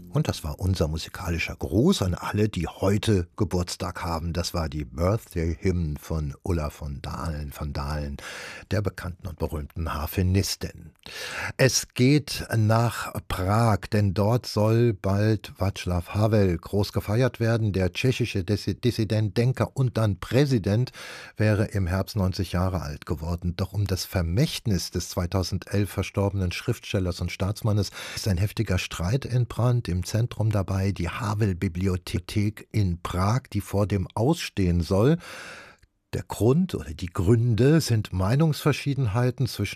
Und das war unser musikalischer Gruß an alle, die heute Geburtstag haben. Das war die Birthday Hymn von Ulla von Dahlen, der bekannten und berühmten Harfenistin. Es geht nach Prag, denn dort soll bald Václav Havel groß gefeiert werden. Der tschechische Dissident, Denker und dann Präsident wäre im Herbst 90 Jahre alt geworden. Doch um das Vermächtnis des 2011 verstorbenen Schriftstellers und Staatsmannes ist ein heftiger Streit entbrannt. Im Zentrum dabei die Havel-Bibliothek in Prag, die vor dem Ausstehen soll. Der Grund oder die Gründe sind Meinungsverschiedenheiten zwischen